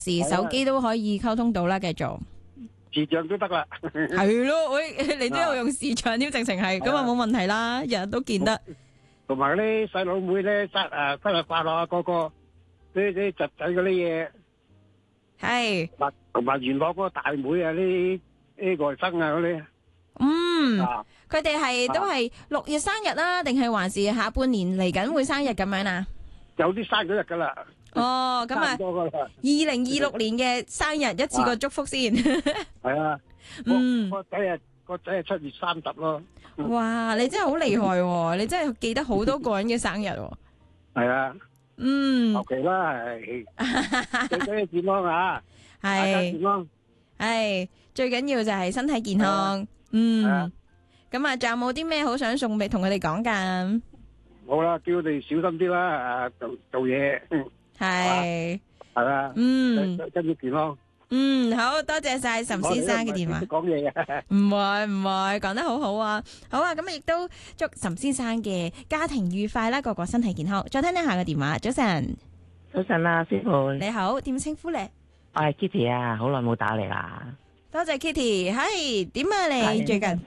時手機都可以溝通到啦，繼續。 視像都得啦。 係咯，喂，你都有用視像添，直情係咁啊，冇問題啦，日日都見得。 同埋啲細佬妹咧，生日快樂啊，個啲侄仔嗰啲嘢， 係。 同埋元朗嗰個大妹啊，啲外甥啊嗰啲。 佢哋係都係6月生日啦，定係還是下半年嚟緊會生日咁樣啊？ 有啲生咗日噶啦。 哦，咁啊，2026年嘅生日一次過祝福先。 係啊，個仔係7月30咯。 哇，你真係好厲害喎！你真係記得好多個人嘅生日喎。 係啊。求其啦，係最緊要健康啊！ 係健康， 係最緊要就係身體健康。咁啊，仲有冇啲咩好想送俾同佢哋講噶？ 好啦，叫佢哋小心啲啦，做嘢。係啦，跟住健康。 好多謝晒岑先生嘅電話。 講嘢嘅， 唔會，講得好好啊！好啊，咁亦都祝岑先生嘅家庭愉快啦，個個身體健康。再聽聽下個電話，早晨。 早晨啊，師傅。 你好，點稱呼你？ 我係 Kitty 啊，好耐冇打嚟啦。 多謝 Kitty，係點啊？你最近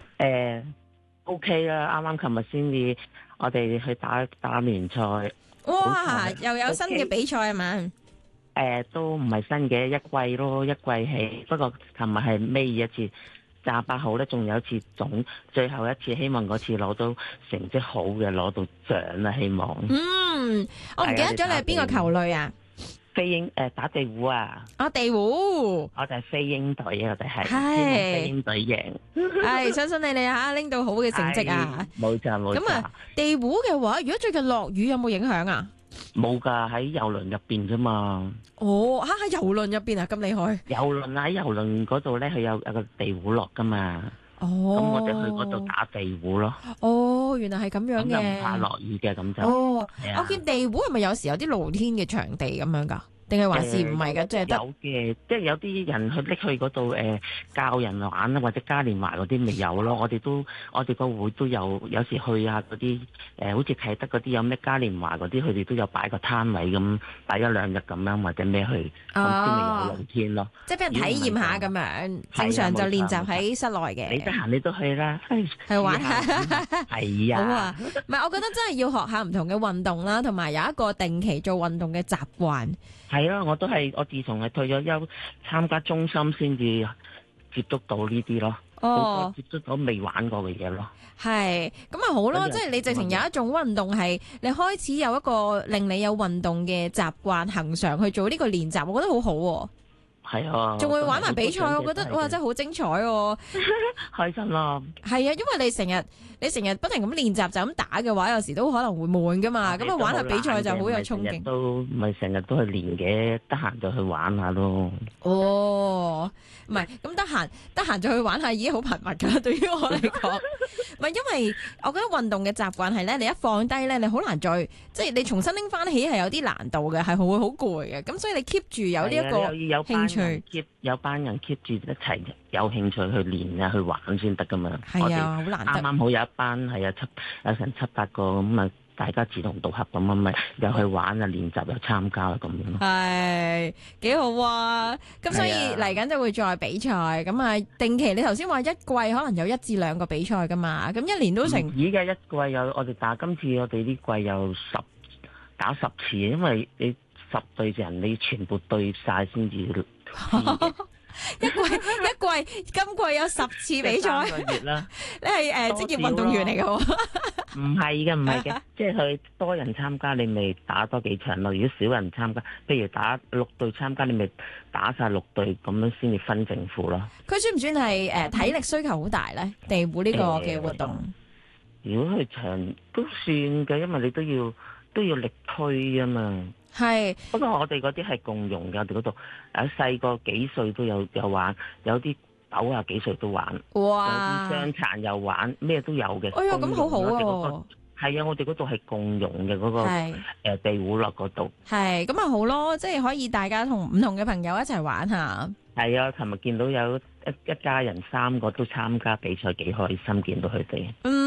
OK 啦，啱啱琴日先至我哋去打聯賽。 哇，又有新嘅比賽係嘛？ 都唔係新嘅，一季咯，一季起。不過琴日係尾一次，28號咧，仲有一次最後一次，希望嗰次攞到成績好嘅，攞到獎啦，希望。 我唔記得咗你係邊個球類啊？ 飛鷹打地虎啊！ 地虎， 我哋係飛鷹隊啊！我哋係希望飛鷹隊贏。 相信你哋嚇拎到好嘅成績啊！ 冇錯冇錯。 咁啊，地虎嘅話，如果最近落雨有冇影響啊？ 冇㗎，喺遊輪入邊啫嘛。 喺遊輪入邊啊，咁厲害！ 遊輪喺遊輪嗰度咧，佢有個地虎落㗎嘛。咁我哋去嗰度打地虎咯。 原來係咁樣嘅。 咁就唔怕落雨嘅，咁就。 我見地虎係咪有時有啲露天嘅場地咁樣㗎？定係還是唔係㗎？即係得有嘅，即係有啲人去拎去嗰度教人玩啊，或者嘉年華嗰啲咪有咯。我哋個會都有時去下嗰啲好似啟德嗰啲有咩嘉年華嗰啲，佢哋都有擺個攤位咁擺1-2日咁樣，或者咩去咁先咪有露天咯。 即係俾人體驗下咁樣。正常就練習喺室內嘅。 你得閒你都去啦， 去玩下。 係啊。 好啊，唔係我覺得真係要學下唔同嘅運動啦，同埋有一個定期做運動嘅習慣。 係啊，我自從係退咗休，參加中心先至接觸到呢啲咯。好多接觸到未玩過嘅嘢咯。係， 咁咪好咯，即係你直情有一種運動係你開始有一個令你有運動嘅習慣，恆常去做呢個練習，我覺得好好喎。 係啊， 仲會玩埋比賽，我覺得哇真係好精彩喎！ 開心咯。 係啊，因為你成日不停咁練習就咁打嘅話，有時都可能會悶噶嘛。咁玩下比賽就好有衝勁。 唔係成日都去練嘅，得閒就去玩下咯。 唔係咁得閒就去玩下已經好頻密噶啦。對於我嚟講，唔係因為我覺得運動嘅習慣係咧，你一放低咧，你好難再即係你重新拎翻起係有啲難度嘅，係會好攰嘅。咁所以你 keep 住有呢一個興趣， 有班人 keep 住一齊有興趣去練啊，去玩先得噶嘛。 係啊，好難得。 啱啱好有一班係有成7-8個咁啊，大家志同道合咁啊，咪又去玩啊，練習又參加啊，咁樣咯。係幾好啊！咁所以嚟緊就會再比賽，咁啊定期你頭先話一季可能有1至2個比賽噶嘛，咁一年都成。 而家一季有我哋今次我哋呢季有打10次，因為你10隊人你全部對晒先至。 一季今季有10次比賽。 3個月啦。 你係職業運動員嚟嘅喎？ 唔係嘅，即係佢多人參加，你咪打多幾場咯。如果少人參加，譬如打6隊參加，你咪打晒6隊咁樣先至分勝負咯。佢算唔算係體力需求好大咧？地虎呢個嘅活動？ 如果係長都算嘅，因為你都要力推啊嘛。 係， 不過我哋嗰啲係共用嘅，我哋嗰度細個幾歲都有玩，有啲90幾歲都玩， 哇！ 有啲傷殘又玩，咩都有嘅。 哎呀，咁好好喎！ 係啊，我哋嗰度係共用嘅嗰個地虎樂嗰度。係， 咁咪好咯，即係可以大家同唔同嘅朋友一齊玩下。 係啊，琴日見到有一家人3個都參加比賽，幾開心見到佢哋。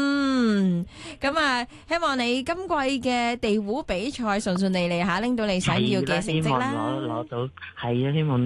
咁啊，希望你今季嘅地壺比賽順順利利吓，拎到你想要嘅成績啦。 希望攞到，係啊，希望。